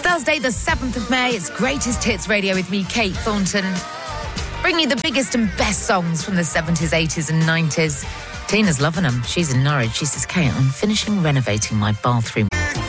Thursday, the 7th of May, it's Greatest Hits Radio with me, Kate Thornton. Bring you the biggest and best songs from the 70s, 80s and 90s. Tina's loving them. She's in Norwich. She says, Kate, I'm finishing renovating my bathroom.